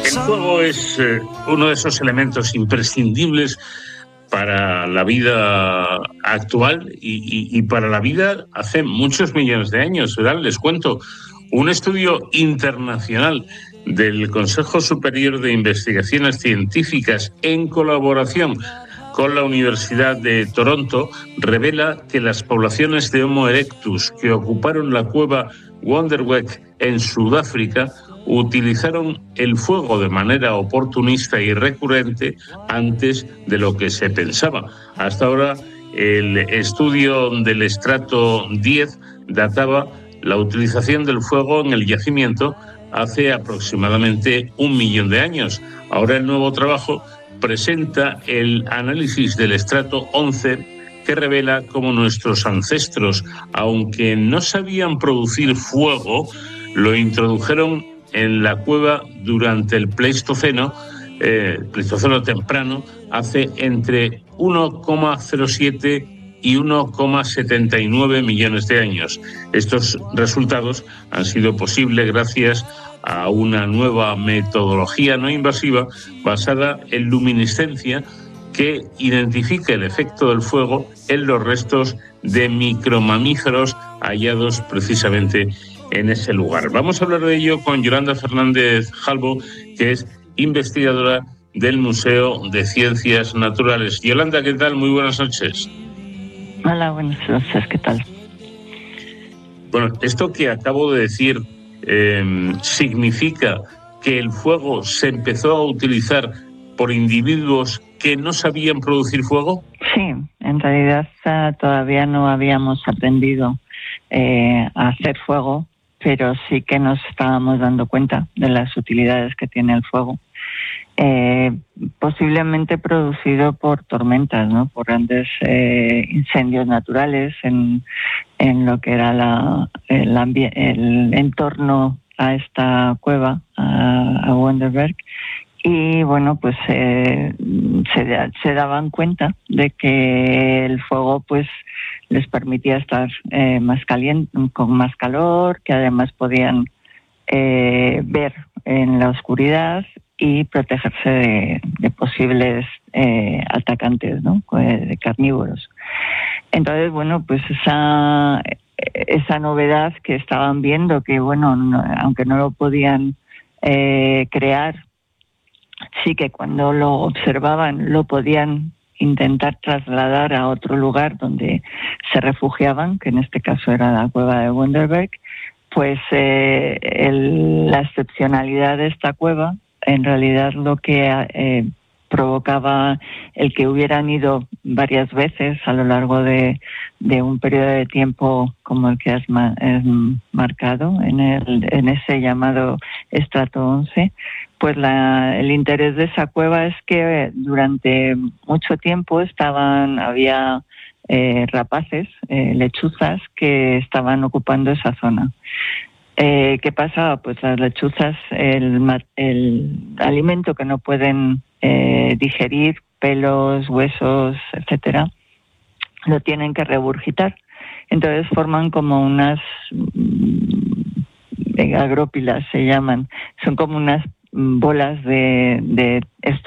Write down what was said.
El fuego es uno de esos elementos imprescindibles para la vida actual y para la vida hace muchos millones de años, ¿verdad? Les cuento, un estudio internacional del Consejo Superior de Investigaciones Científicas en colaboración con la Universidad de Toronto revela que las poblaciones de Homo erectus que ocuparon la cueva Wonderweg en Sudáfrica utilizaron el fuego de manera oportunista y recurrente antes de lo que se pensaba. Hasta ahora, el estudio del estrato 10 databa la utilización del fuego en el yacimiento hace aproximadamente 1 millón de años. Ahora el nuevo trabajo presenta el análisis del estrato 11 que revela cómo nuestros ancestros, aunque no sabían producir fuego, lo introdujeron en la cueva durante el Pleistoceno temprano, hace entre 1,07 y 1,79 millones de años. Estos resultados han sido posibles gracias a una nueva metodología no invasiva basada en luminiscencia que identifica el efecto del fuego en los restos de micromamíferos hallados precisamente en ese lugar. Vamos a hablar de ello con Yolanda Fernández Jalbo, que es investigadora del Museo de Ciencias Naturales. Yolanda, ¿qué tal? Muy buenas noches. Hola, buenas noches, ¿qué tal? Bueno, esto que acabo de decir significa que el fuego se empezó a utilizar por individuos que no sabían producir fuego. Sí, en realidad todavía no habíamos aprendido a hacer fuego, pero sí que nos estábamos dando cuenta de las utilidades que tiene el fuego. Posiblemente producido por tormentas, ¿no? Por grandes incendios naturales en lo que era el entorno a esta cueva, a Wonderberg. Y bueno, pues se daban cuenta de que el fuego pues les permitía estar más caliente, con más calor, que además podían ver en la oscuridad y protegerse de posibles atacantes, ¿no? De carnívoros. Entonces, bueno, pues esa novedad que estaban viendo, que bueno, aunque no lo podían crear, sí que cuando lo observaban lo podían intentar trasladar a otro lugar donde se refugiaban, que en este caso era la cueva de Wonderberg, pues la excepcionalidad de esta cueva en realidad lo que provocaba el que hubieran ido varias veces a lo largo de un periodo de tiempo como el que has marcado en ese llamado estrato 11, pues el interés de esa cueva es que durante mucho tiempo había rapaces, lechuzas que estaban ocupando esa zona. ¿Qué pasaba? Pues las lechuzas, el alimento que no pueden digerir, pelos, huesos, etcétera, lo tienen que regurgitar. Entonces forman como unas agrópilas, se llaman. Son como unas bolas de